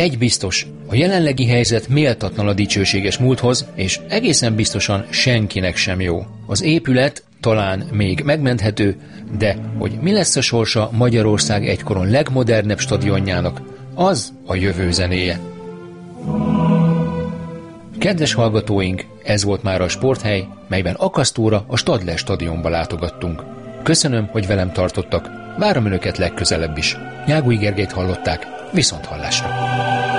Egy biztos, a jelenlegi helyzet méltatlan a dicsőséges múlthoz, és egészen biztosan senkinek sem jó. Az épület talán még megmenthető, de hogy mi lesz a sorsa Magyarország egykoron legmodernebb stadionjának, az a jövő zenéje. Kedves hallgatóink, ez volt már a Sporthely, melyben akasztóra a Stadler stadionba látogattunk. Köszönöm, hogy velem tartottak, várom önöket legközelebb is. Nyágui Gergelyt hallották, viszonthallásra!